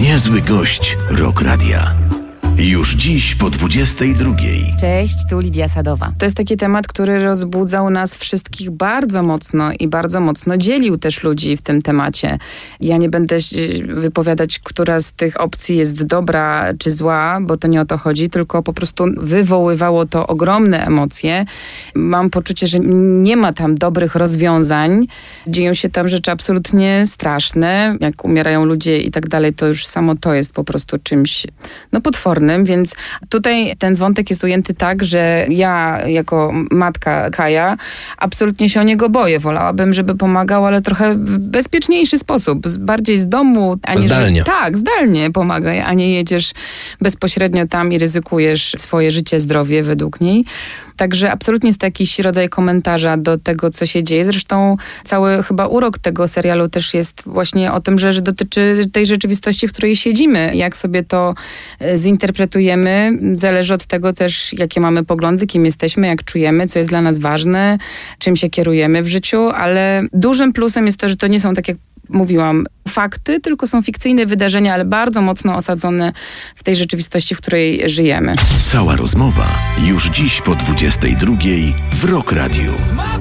Niezły gość Rock Radia. Już dziś po 22:00. Cześć, tu Lidia Sadowa. To jest taki temat, który rozbudzał nas wszystkich bardzo mocno i bardzo mocno dzielił też ludzi w tym temacie. Ja nie będę wypowiadać, która z tych opcji jest dobra czy zła, bo to nie o to chodzi, tylko po prostu wywoływało to ogromne emocje. Mam poczucie, że nie ma tam dobrych rozwiązań. Dzieją się tam rzeczy absolutnie straszne. Jak umierają ludzie i tak dalej, to już samo to jest po prostu czymś potwornym. Więc tutaj ten wątek jest ujęty tak, że ja jako matka Kaja absolutnie się o niego boję. Wolałabym, żeby pomagał, ale trochę w bezpieczniejszy sposób. Bardziej z domu. Zdalnie. Tak, zdalnie pomagaj, a nie jedziesz bezpośrednio tam i ryzykujesz swoje życie, zdrowie według niej. Także absolutnie jest to jakiś rodzaj komentarza do tego, co się dzieje. Zresztą cały chyba urok tego serialu też jest właśnie o tym, że dotyczy tej rzeczywistości, w której siedzimy. Jak sobie to zinterpretujemy, zależy od tego też, jakie mamy poglądy, kim jesteśmy, jak czujemy, co jest dla nas ważne, czym się kierujemy w życiu, ale dużym plusem jest to, że to nie są, tak jak mówiłam, fakty, tylko są fikcyjne wydarzenia, ale bardzo mocno osadzone w tej rzeczywistości, w której żyjemy. Cała rozmowa już dziś po 22:00 w Rock Radiu.